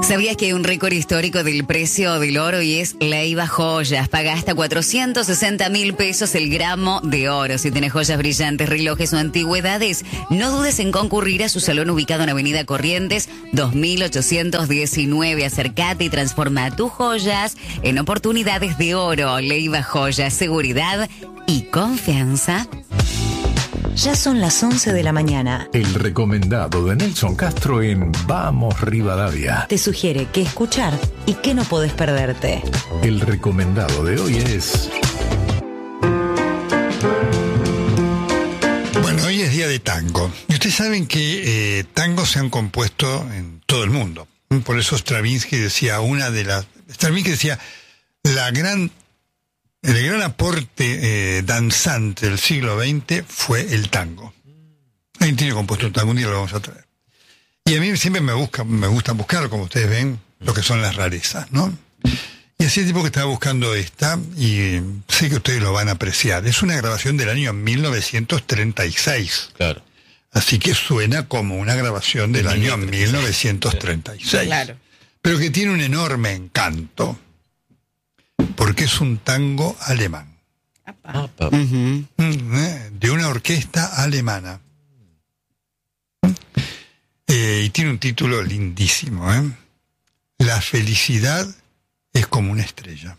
¿Sabías que hay un récord histórico del precio del oro y es Leiva Joyas? Paga hasta 460.000 pesos el gramo de oro. Si tienes joyas brillantes, relojes o antigüedades, no dudes en concurrir a su salón ubicado en Avenida Corrientes 2819. Acércate y transforma tus joyas en oportunidades de oro. Leiva Joyas, seguridad y confianza. Ya son las 11 de la mañana. El recomendado de Nelson Castro en Vamos Rivadavia. Te sugiere qué escuchar y qué no podés perderte. El recomendado de hoy es... Bueno, hoy es día de tango. Y ustedes saben que tangos se han compuesto en todo el mundo. Por eso Stravinsky decía, el gran aporte danzante del siglo XX fue el tango. Alguien tiene compuesto un tango, un día lo vamos a traer. Y a mí siempre me gusta buscar, como ustedes ven, lo que son las rarezas, ¿no? Y hacía tiempo que estaba buscando esta, y sé que ustedes lo van a apreciar. Es una grabación del año 1936. Claro. Así que suena como una grabación del año 1936. Claro. Pero que tiene un enorme encanto. Porque es un tango alemán. De una orquesta alemana. Y tiene un título lindísimo. La felicidad es como una estrella.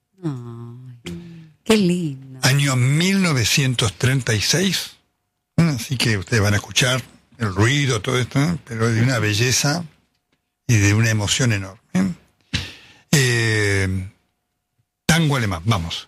Qué lindo. Año 1936. Así que ustedes van a escuchar el ruido, todo esto, pero de una belleza y de una emoción enorme. Tango alemán, vamos.